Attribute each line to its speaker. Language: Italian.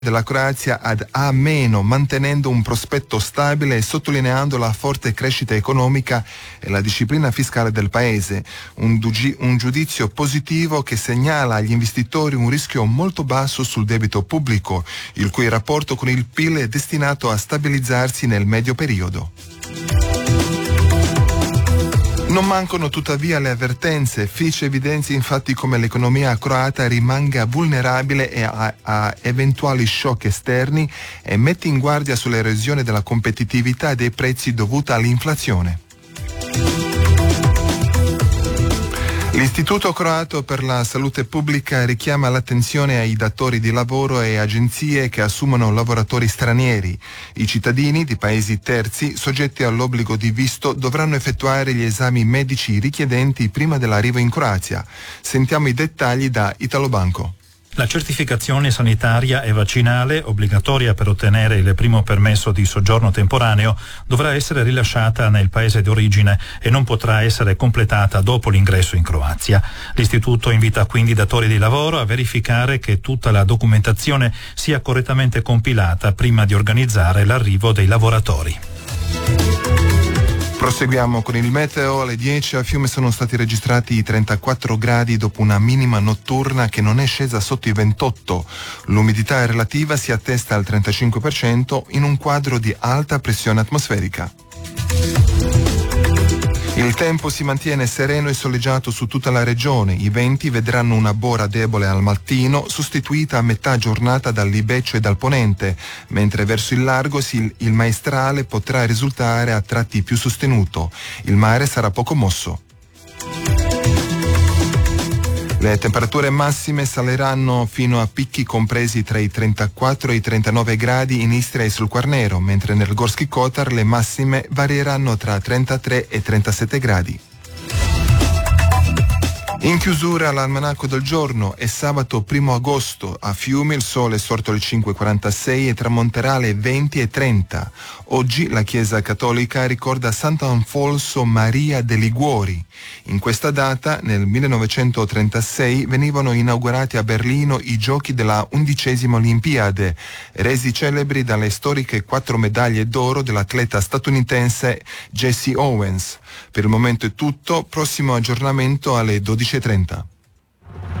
Speaker 1: della Croazia ad A-, mantenendo un prospetto stabile e sottolineando la forte crescita economica e la disciplina fiscale del paese. Un giudizio positivo che segnala agli investitori un rischio molto basso sul debito pubblico, il cui rapporto con il PIL è destinato a stabilizzarsi nel medio periodo. Non mancano tuttavia le avvertenze. Fitch evidenzia infatti come l'economia croata rimanga vulnerabile a eventuali shock esterni e mette in guardia sull'erosione della competitività dei prezzi dovuta all'inflazione. L'Istituto Croato per la Salute Pubblica richiama l'attenzione ai datori di lavoro e agenzie che assumono lavoratori stranieri. I cittadini di paesi terzi soggetti all'obbligo di visto dovranno effettuare gli esami medici richiedenti prima dell'arrivo in Croazia. Sentiamo i dettagli da Italobanco.
Speaker 2: La certificazione sanitaria e vaccinale, obbligatoria per ottenere il primo permesso di soggiorno temporaneo, dovrà essere rilasciata nel paese d'origine e non potrà essere completata dopo l'ingresso in Croazia. L'Istituto invita quindi i datori di lavoro a verificare che tutta la documentazione sia correttamente compilata prima di organizzare l'arrivo dei lavoratori.
Speaker 1: Proseguiamo con il meteo. Alle 10 a Fiume sono stati registrati i 34 gradi dopo una minima notturna che non è scesa sotto i 28. L'umidità relativa si attesta al 35% in un quadro di alta pressione atmosferica. Il tempo si mantiene sereno e soleggiato su tutta la regione. I venti vedranno una bora debole al mattino, sostituita a metà giornata dal libeccio e dal ponente, mentre verso il largo il maestrale potrà risultare a tratti più sostenuto. Il mare sarà poco mosso. Le temperature massime saliranno fino a picchi compresi tra i 34 e i 39 gradi in Istria e sul Quarnero, mentre nel Gorski Kotar le massime varieranno tra 33 e 37 gradi. In chiusura l'almanacco del giorno è sabato 1 agosto. A Fiume il sole è sorto alle 5:46 e tramonterà alle 20:30. Oggi la Chiesa Cattolica ricorda Sant'Anfolso Maria de' Liguori. In questa data, nel 1936, venivano inaugurati a Berlino i giochi della 11ª Olimpiade, resi celebri dalle storiche 4 medaglie d'oro dell'atleta statunitense Jesse Owens. Per il momento è tutto, prossimo aggiornamento alle 12:30.